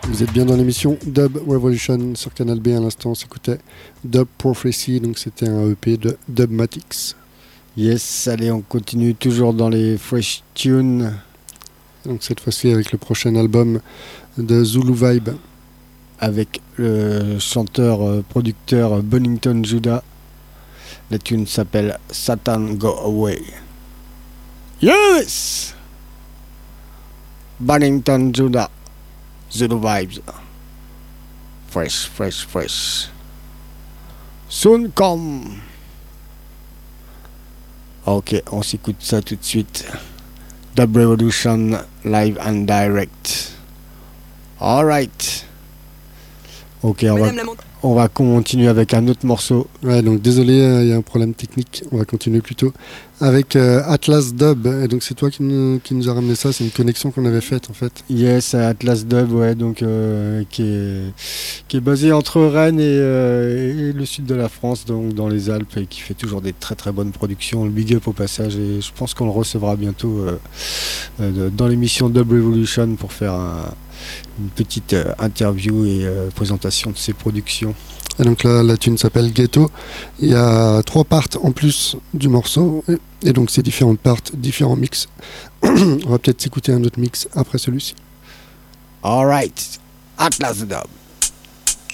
Vous êtes bien dans l'émission Dub Revolution sur Canal B. À l'instant, on s'écoutait Dub Prophecy, donc c'était un EP de Dubmatix. Yes, allez, on continue toujours dans les fresh tunes. Donc cette fois-ci avec le prochain album de Zulu Vibe. Avec le chanteur, producteur Bonington Judah. La tune s'appelle Satan Go Away. Yes! Bonington Judah. Zulu Vibes. Fresh, fresh, fresh. Soon come. Ok, on s'écoute ça tout de suite. Dub Revolution live and direct. Alright. Ok, on va continuer avec un autre morceau. Ouais, donc désolé, il y a un problème technique. On va continuer plutôt avec Atlas Dub. Et donc c'est toi qui nous a ramené ça. C'est une connexion qu'on avait faite en fait. Yes, Atlas Dub, ouais, donc qui est basé entre Rennes et le sud de la France, donc dans les Alpes, et qui fait toujours des très très bonnes productions. Le big up au passage, et je pense qu'on le recevra bientôt dans l'émission Dub Revolution pour faire une petite interview et présentation de ses productions. Et donc là, la tune s'appelle Ghetto. Il y a 3 parts en plus du morceau. Et donc c'est différentes parts, différents mix. On va peut-être s'écouter un autre mix après celui-ci. Alright, Atlas Dub.